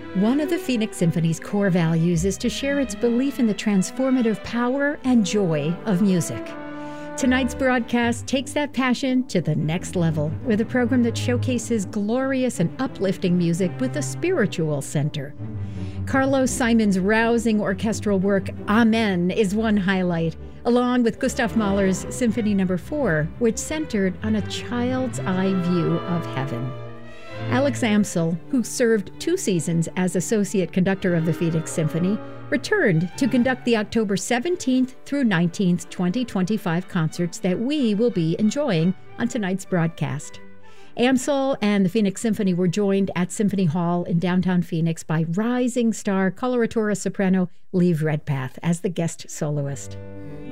One of the Phoenix Symphony's core values is to share its belief in the transformative power and joy of music. Tonight's broadcast takes that passion to the next level with a program that showcases glorious and uplifting music with a spiritual center. Carlos Simon's rousing orchestral work, Amen, is one highlight, along with Gustav Mahler's Symphony No. 4, which centered on a child's eye view of heaven. Alex Amsel, who served 2 seasons as associate conductor of the Phoenix Symphony, returned to conduct the October 17th through 19th, 2025 concerts that we will be enjoying on tonight's broadcast. Amsel and the Phoenix Symphony were joined at Symphony Hall in downtown Phoenix by rising star coloratura soprano Liv Redpath as the guest soloist.